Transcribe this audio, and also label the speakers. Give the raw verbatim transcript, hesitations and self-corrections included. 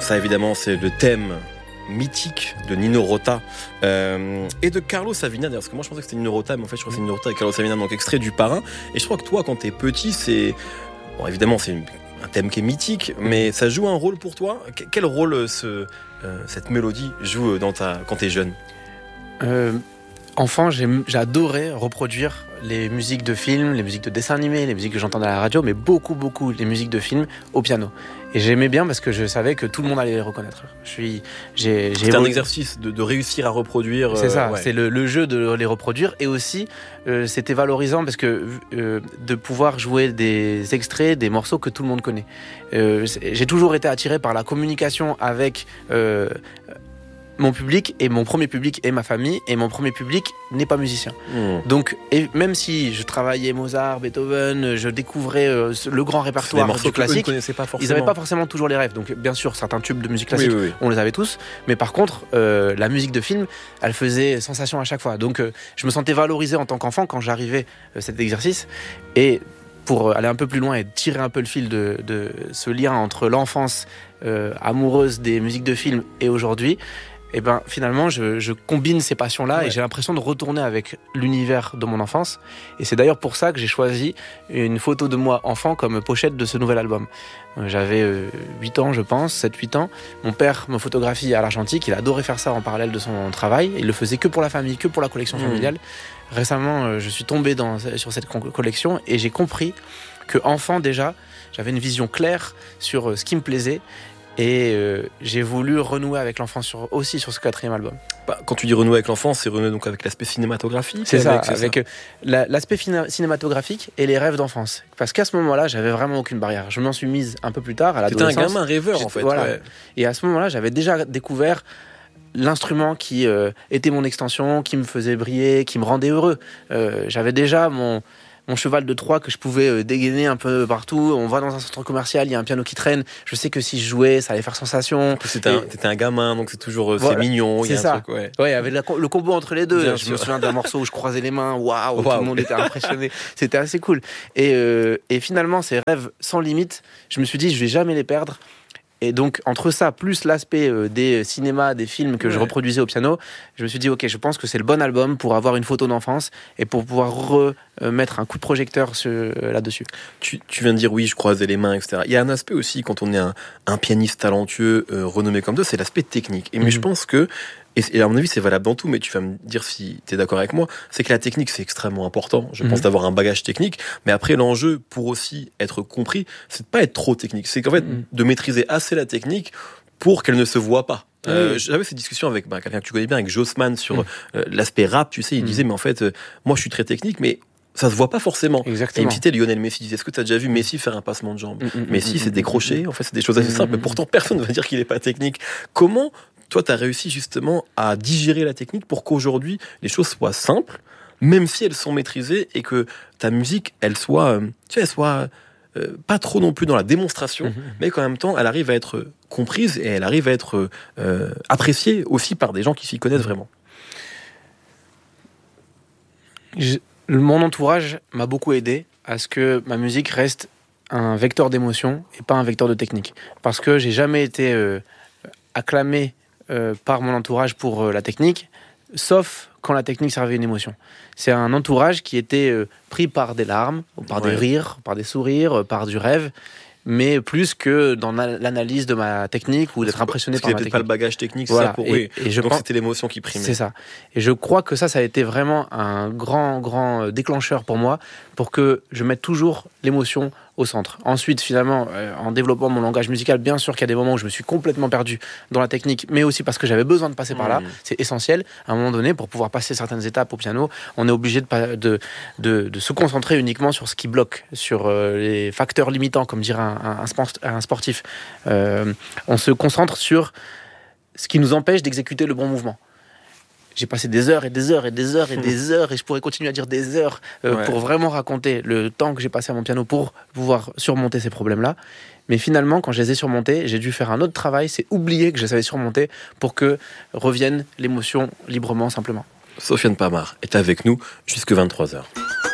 Speaker 1: Ça, évidemment, c'est le thème mythique de Nino Rota euh, et de Carlos Savina, d'ailleurs, parce que moi je pensais que c'était Nino Rota, mais en fait je crois que c'est Nino Rota et Carlos Savina, donc extrait du Parrain. Et je crois que toi, quand t'es petit, c'est bon, évidemment c'est une... un thème qui est mythique, mais ça joue un rôle pour toi. Quel rôle ce, euh, cette mélodie joue dans ta... quand t'es jeune?
Speaker 2: euh, Enfant, j'ai... j'adorais reproduire les musiques de films, les musiques de dessins animés, les musiques que j'entendais à la radio, mais beaucoup, beaucoup les musiques de films au piano. Et j'aimais bien parce que je savais que tout le monde allait les reconnaître. Je suis, j'ai, j'ai
Speaker 1: c'est un exercice de, de réussir à reproduire.
Speaker 2: C'est ça,
Speaker 1: euh, ouais.
Speaker 2: c'est le, le jeu de les reproduire. Et aussi, euh, c'était valorisant parce que euh, de pouvoir jouer des extraits, des morceaux que tout le monde connaît. Euh, j'ai toujours été attiré par la communication avec... Euh, mon public, et mon premier public est ma famille, et mon premier public n'est pas musicien. Mmh. Donc, et même si je travaillais Mozart, Beethoven, je découvrais euh, le grand répertoire du classique,
Speaker 1: pas
Speaker 2: ils n'avaient pas forcément toujours les rêves. Donc, bien sûr, certains tubes de musique classique, oui, oui, oui. on les avait tous, mais par contre, euh, la musique de film, elle faisait sensation à chaque fois. Donc, euh, je me sentais valorisé en tant qu'enfant quand j'arrivais à euh, cet exercice, et pour aller un peu plus loin et tirer un peu le fil de, de ce lien entre l'enfance euh, amoureuse des musiques de film et aujourd'hui, et ben finalement je, je combine ces passions-là ouais. et j'ai l'impression de retourner avec l'univers de mon enfance. Et c'est d'ailleurs pour ça que j'ai choisi une photo de moi enfant comme pochette de ce nouvel album. J'avais euh, huit ans je pense, sept huit ans. Mon père me photographie à l'argentique, il adorait faire ça en parallèle de son travail. Il le faisait que pour la famille, que pour la collection mmh. familiale. Récemment euh, je suis tombé dans, sur cette collection et j'ai compris que enfant déjà, j'avais une vision claire sur euh, ce qui me plaisait. Et euh, j'ai voulu renouer avec l'enfance sur, aussi sur ce quatrième album.
Speaker 1: Bah, quand tu dis renouer avec l'enfance, c'est renouer donc avec l'aspect cinématographique.
Speaker 2: C'est
Speaker 1: avec,
Speaker 2: ça,
Speaker 1: c'est
Speaker 2: avec
Speaker 1: ça.
Speaker 2: La, l'aspect fina- cinématographique et les rêves d'enfance. Parce qu'à ce moment-là, j'avais vraiment aucune barrière. Je m'en suis mise un peu plus tard, à l'adolescence.
Speaker 1: T'étais un gamin rêveur en fait.
Speaker 2: Voilà.
Speaker 1: Ouais.
Speaker 2: Et à ce moment-là, j'avais déjà découvert l'instrument qui euh, était mon extension, qui me faisait briller, qui me rendait heureux. Euh, j'avais déjà mon... mon cheval de Troie que je pouvais dégainer un peu partout. On va dans un centre commercial, il y a un piano qui traîne. Je sais que si je jouais, ça allait faire sensation.
Speaker 1: C'était un, t'étais un gamin, donc c'est toujours
Speaker 2: voilà.
Speaker 1: c'est mignon.
Speaker 2: C'est
Speaker 1: y a
Speaker 2: ça.
Speaker 1: Un truc, ouais.
Speaker 2: Ouais, avec la, le combo entre les deux.
Speaker 1: Bien
Speaker 2: je
Speaker 1: sûr.
Speaker 2: me souviens d'un morceau où je croisais les mains. Waouh, wow, tout le monde était impressionné. C'était assez cool. Et, euh, et finalement, ces rêves sans limite, je me suis dit, je vais jamais les perdre. Et donc, entre ça, plus l'aspect euh, des cinémas, des films que ouais. je reproduisais au piano, je me suis dit, ok, je pense que c'est le bon album pour avoir une photo d'enfance et pour pouvoir remettre un coup de projecteur sur, euh, là-dessus.
Speaker 1: Tu, tu viens de dire, oui, je croisais les mains, et cetera. Il y a un aspect aussi, quand on est un, un pianiste talentueux, euh, renommé comme ça, c'est l'aspect technique. Et mais mm-hmm. je pense que, et, et à mon avis, c'est valable dans tout, mais tu vas me dire si tu es d'accord avec moi, c'est que la technique, c'est extrêmement important. Je mm-hmm. pense d'avoir un bagage technique, mais après, l'enjeu, pour aussi être compris, c'est de pas être trop technique. C'est qu'en fait, mm-hmm. de maîtriser assez la technique pour qu'elle ne se voit pas. Euh, oui. J'avais cette discussion avec bah, quelqu'un que tu connais bien, avec Jossman, sur mmh. euh, l'aspect rap, tu sais, il mmh. disait, mais en fait, euh, moi je suis très technique, mais ça se voit pas forcément.
Speaker 2: Exactement.
Speaker 1: Et il me citait Lionel Messi, il disait, est-ce que tu as déjà vu Messi faire un passement de jambe? mmh, Messi, mmh, c'est décroché, en fait, c'est des choses assez mmh, simples, mais pourtant personne ne va dire qu'il est pas technique. Comment, toi, tu as réussi justement à digérer la technique pour qu'aujourd'hui, les choses soient simples, même si elles sont maîtrisées, et que ta musique, elle soit, euh, tu sais, elle soit... Euh, pas trop non plus dans la démonstration, mmh. mais qu'en même temps, elle arrive à être comprise et elle arrive à être euh, appréciée aussi par des gens qui s'y connaissent vraiment.
Speaker 2: Je, mon entourage m'a beaucoup aidé à ce que ma musique reste un vecteur d'émotion et pas un vecteur de technique. Parce que j'ai jamais été euh, acclamé euh, par mon entourage pour euh, la technique, sauf quand la technique servait une émotion. C'est un entourage qui était euh, pris par des larmes, par ouais. des rires, par des sourires, par du rêve, mais plus que dans l'analyse de ma technique ou d'être impressionné
Speaker 1: parce
Speaker 2: par ma technique.
Speaker 1: Parce qu'il n'y avait pas le bagage technique,
Speaker 2: voilà.
Speaker 1: ça pour...
Speaker 2: et,
Speaker 1: oui.
Speaker 2: et je
Speaker 1: donc
Speaker 2: pense...
Speaker 1: c'était l'émotion qui primait.
Speaker 2: C'est ça. Et je crois que ça, ça a été vraiment un grand, grand déclencheur pour moi, pour que je mette toujours l'émotion au centre. Ensuite, finalement, euh, en développant mon langage musical, bien sûr qu'il y a des moments où je me suis complètement perdu dans la technique, mais aussi parce que j'avais besoin de passer mmh. par là. C'est essentiel. À un moment donné, pour pouvoir passer certaines étapes au piano, on est obligé de, de, de, de se concentrer uniquement sur ce qui bloque, sur euh, les facteurs limitants, comme dirait un, un, un sportif. Euh, on se concentre sur ce qui nous empêche d'exécuter le bon mouvement. J'ai passé des heures et des heures et des heures et des heures, et je pourrais continuer à dire des heures euh, ouais. pour vraiment raconter le temps que j'ai passé à mon piano pour pouvoir surmonter ces problèmes-là. Mais finalement, quand je les ai surmontés, j'ai dû faire un autre travail, c'est oublier que je les avais surmontés pour que revienne l'émotion librement, simplement.
Speaker 1: Sofiane Pamart est avec nous jusqu'à vingt-trois heures.